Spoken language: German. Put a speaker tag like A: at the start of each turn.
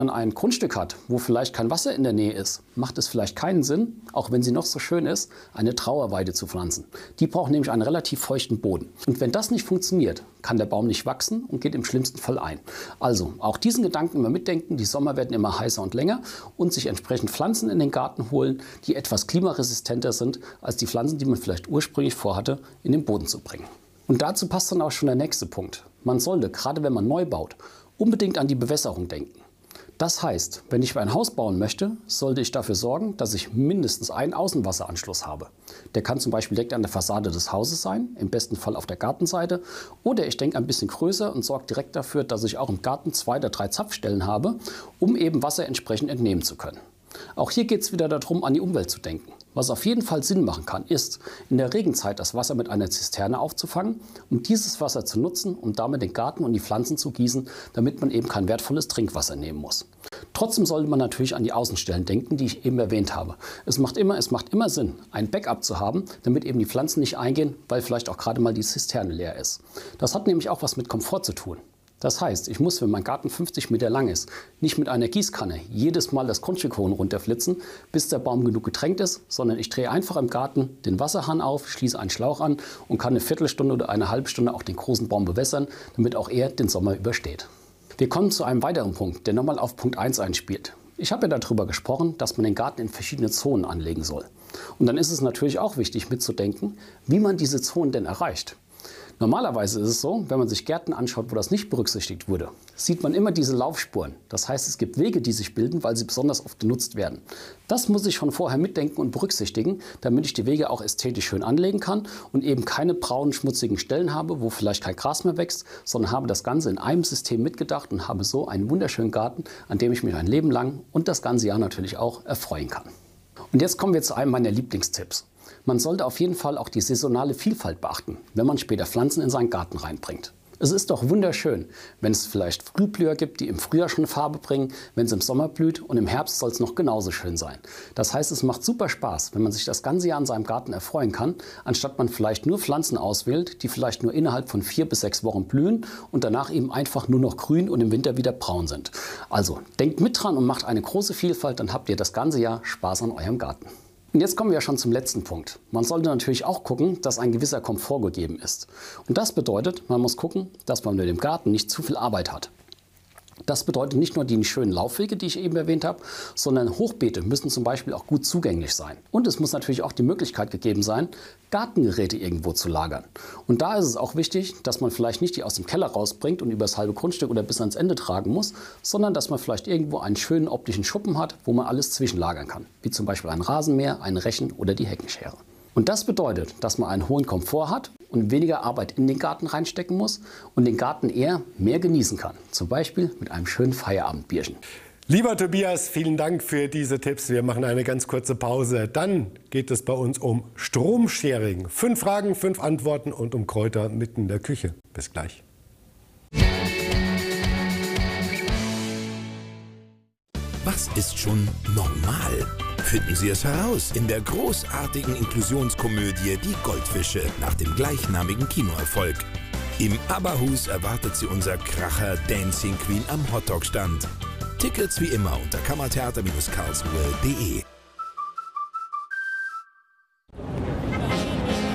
A: man ein Grundstück hat, wo vielleicht kein Wasser in der Nähe ist, macht es vielleicht keinen Sinn, auch wenn sie noch so schön ist, eine Trauerweide zu pflanzen. Die braucht nämlich einen relativ feuchten Boden. Und wenn das nicht funktioniert, kann der Baum nicht wachsen und geht im schlimmsten Fall ein. Also auch diesen Gedanken immer mitdenken, die Sommer werden immer heißer und länger und sich entsprechend Pflanzen in den Garten holen, die etwas klimaresistenter sind als die Pflanzen, die man vielleicht ursprünglich vorhatte, in den Boden zu bringen. Und dazu passt dann auch schon der nächste Punkt. Man sollte, gerade wenn man neu baut, unbedingt an die Bewässerung denken. Das heißt, wenn ich ein Haus bauen möchte, sollte ich dafür sorgen, dass ich mindestens einen Außenwasseranschluss habe. Der kann zum Beispiel direkt an der Fassade des Hauses sein, im besten Fall auf der Gartenseite. Oder ich denke ein bisschen größer und sorge direkt dafür, dass ich auch im Garten 2 oder 3 Zapfstellen habe, um eben Wasser entsprechend entnehmen zu können. Auch hier geht es wieder darum, an die Umwelt zu denken. Was auf jeden Fall Sinn machen kann, ist, in der Regenzeit das Wasser mit einer Zisterne aufzufangen, um dieses Wasser zu nutzen, um damit den Garten und die Pflanzen zu gießen, damit man eben kein wertvolles Trinkwasser nehmen muss. Trotzdem sollte man natürlich an die Außenstellen denken, die ich eben erwähnt habe. Es macht immer Sinn, ein Backup zu haben, damit eben die Pflanzen nicht eingehen, weil vielleicht auch gerade mal die Zisterne leer ist. Das hat nämlich auch was mit Komfort zu tun. Das heißt, ich muss, wenn mein Garten 50 Meter lang ist, nicht mit einer Gießkanne jedes Mal das Grundstück hoch und runter flitzen, bis der Baum genug getränkt ist, sondern ich drehe einfach im Garten den Wasserhahn auf, schließe einen Schlauch an und kann eine Viertelstunde oder eine halbe Stunde auch den großen Baum bewässern, damit auch er den Sommer übersteht. Wir kommen zu einem weiteren Punkt, der nochmal auf Punkt 1 einspielt. Ich habe ja darüber gesprochen, dass man den Garten in verschiedene Zonen anlegen soll. Und dann ist es natürlich auch wichtig mitzudenken, wie man diese Zonen denn erreicht. Normalerweise ist es so, wenn man sich Gärten anschaut, wo das nicht berücksichtigt wurde, sieht man immer diese Laufspuren. Das heißt, es gibt Wege, die sich bilden, weil sie besonders oft genutzt werden. Das muss ich schon vorher mitdenken und berücksichtigen, damit ich die Wege auch ästhetisch schön anlegen kann und eben keine braunen, schmutzigen Stellen habe, wo vielleicht kein Gras mehr wächst, sondern habe das Ganze in einem System mitgedacht und habe so einen wunderschönen Garten, an dem ich mich ein Leben lang und das ganze Jahr natürlich auch erfreuen kann. Und jetzt kommen wir zu einem meiner Lieblingstipps. Man sollte auf jeden Fall auch die saisonale Vielfalt beachten, wenn man später Pflanzen in seinen Garten reinbringt. Es ist doch wunderschön, wenn es vielleicht Frühblüher gibt, die im Frühjahr schon Farbe bringen, wenn es im Sommer blüht, und im Herbst soll es noch genauso schön sein. Das heißt, es macht super Spaß, wenn man sich das ganze Jahr in seinem Garten erfreuen kann, anstatt man vielleicht nur Pflanzen auswählt, die vielleicht nur innerhalb von 4 bis 6 Wochen blühen und danach eben einfach nur noch grün und im Winter wieder braun sind. Also denkt mit dran und macht eine große Vielfalt, dann habt ihr das ganze Jahr Spaß an eurem Garten. Und jetzt kommen wir ja schon zum letzten Punkt. Man sollte natürlich auch gucken, dass ein gewisser Komfort gegeben ist. Und das bedeutet, man muss gucken, dass man mit dem Garten nicht zu viel Arbeit hat. Das bedeutet nicht nur die schönen Laufwege, die ich eben erwähnt habe, sondern Hochbeete müssen zum Beispiel auch gut zugänglich sein. Und es muss natürlich auch die Möglichkeit gegeben sein, Gartengeräte irgendwo zu lagern. Und da ist es auch wichtig, dass man vielleicht nicht die aus dem Keller rausbringt und über das halbe Grundstück oder bis ans Ende tragen muss, sondern dass man vielleicht irgendwo einen schönen optischen Schuppen hat, wo man alles zwischenlagern kann. Wie zum Beispiel ein Rasenmäher, ein Rechen oder die Heckenschere. Und das bedeutet, dass man einen hohen Komfort hat und weniger Arbeit in den Garten reinstecken muss und den Garten eher mehr genießen kann. Zum Beispiel mit einem schönen Feierabendbierchen.
B: Lieber Tobias, vielen Dank für diese Tipps. Wir machen eine ganz kurze Pause. Dann geht es bei uns um Stromsharing. 5 Fragen, 5 Antworten und um Kräuter mitten in der Küche. Bis gleich.
C: Was ist schon normal? Finden Sie es heraus in der großartigen Inklusionskomödie Die Goldfische nach dem gleichnamigen Kinoerfolg. Im ABBA-Hus erwartet Sie unser Kracher Dancing Queen am Hotdog-Stand. Tickets wie immer unter kammertheater-karlsruhe.de.